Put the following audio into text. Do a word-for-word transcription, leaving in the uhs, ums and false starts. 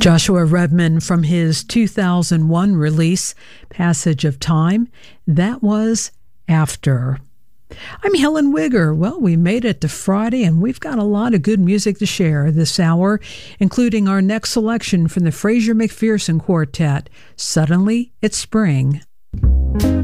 Joshua Redman from his two thousand one release, Passage of Time. That was After. I'm Helen Wigger. Well, we made it to Friday, and we've got a lot of good music to share this hour, including our next selection from the Fraser McPherson Quartet, Suddenly It's Spring.